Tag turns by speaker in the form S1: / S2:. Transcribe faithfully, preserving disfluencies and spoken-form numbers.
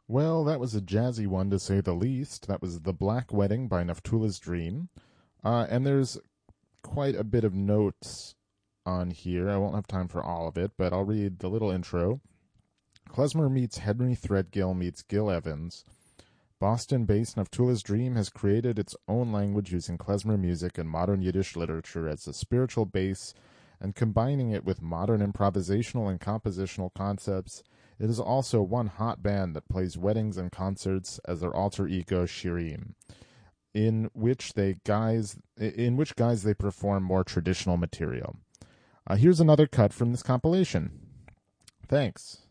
S1: Well, that was a jazzy one to say the least. That was The Black Wedding by Naftula's Dream. Uh, and there's quite a bit of notes on here. I won't have time for all of it, but I'll read the little intro. Klezmer meets Henry Threadgill meets Gil Evans. Boston-based Naftula's Dream has created its own language using klezmer music and modern Yiddish literature as a spiritual base and combining it with modern improvisational and compositional concepts. It is also one hot band that plays weddings and concerts as their alter ego Shirim, in which they guys in which guys they perform more traditional material. Uh, here's another cut from this compilation. Thanks.